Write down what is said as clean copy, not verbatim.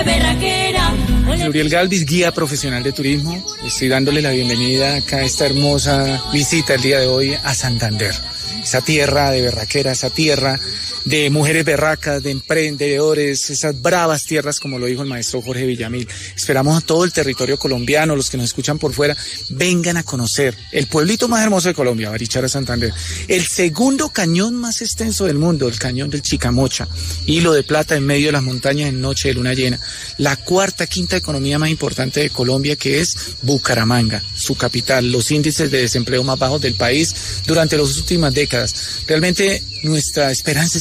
de berraquera. Uriel Galvis, guía profesional de turismo. Estoy dándole la bienvenida acá a esta hermosa visita el día de hoy a Santander. Esa tierra de berraquera, esa tierra de mujeres berracas, de emprendedores, esas bravas tierras, como lo dijo el maestro Jorge Villamil. Esperamos a todo el territorio colombiano, los que nos escuchan por fuera, vengan a conocer el pueblito más hermoso de Colombia, Barichara, Santander. El segundo cañón más extenso del mundo, el cañón del Chicamocha, hilo de plata en medio de las montañas en noche de luna llena. La quinta economía más importante de Colombia, que es Bucaramanga, su capital. Los índices de desempleo más bajos del país durante las últimas décadas. Realmente nuestra esperanza es